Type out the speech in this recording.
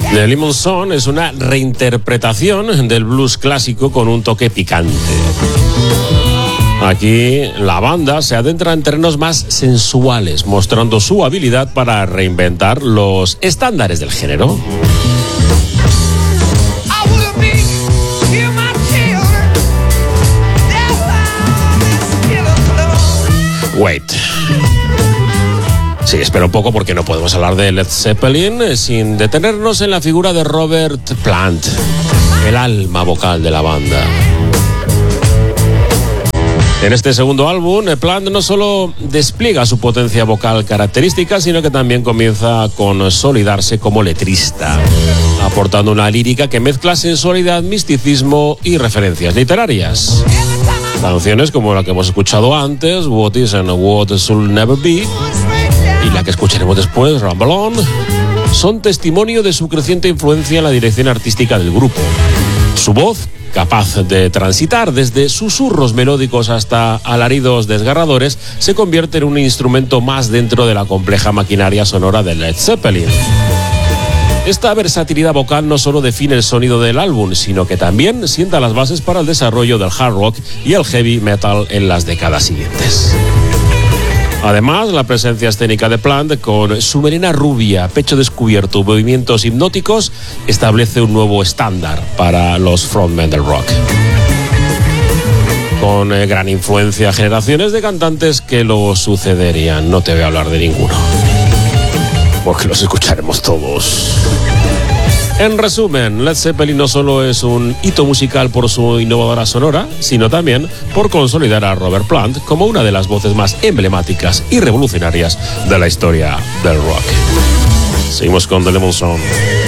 The Lemon Song es una reinterpretación del blues clásico con un toque picante. Aquí la banda se adentra en terrenos más sensuales, mostrando su habilidad para reinventar los estándares del género. Wait. Sí, espera un poco porque no podemos hablar de Led Zeppelin sin detenernos en la figura de Robert Plant, el alma vocal de la banda. En este segundo álbum, Plant no solo despliega su potencia vocal característica, sino que también comienza a consolidarse como letrista, aportando una lírica que mezcla sensualidad, misticismo y referencias literarias. Canciones como la que hemos escuchado antes, What Is and What Should Never Be, y la que escucharemos después, Rumble On, son testimonio de su creciente influencia en la dirección artística del grupo. Su voz, capaz de transitar desde susurros melódicos hasta alaridos desgarradores, se convierte en un instrumento más dentro de la compleja maquinaria sonora de Led Zeppelin. Esta versatilidad vocal no solo define el sonido del álbum, sino que también sienta las bases para el desarrollo del hard rock y el heavy metal en las décadas siguientes. Además, la presencia escénica de Plant, con su melena rubia, pecho descubierto, movimientos hipnóticos, establece un nuevo estándar para los frontmen del rock. Con gran influencia a generaciones de cantantes que lo sucederían. No te voy a hablar de ninguno, porque los escucharemos todos. En resumen, Led Zeppelin no solo es un hito musical por su innovadora sonora, sino también por consolidar a Robert Plant como una de las voces más emblemáticas y revolucionarias de la historia del rock. Seguimos con The Lemon Song.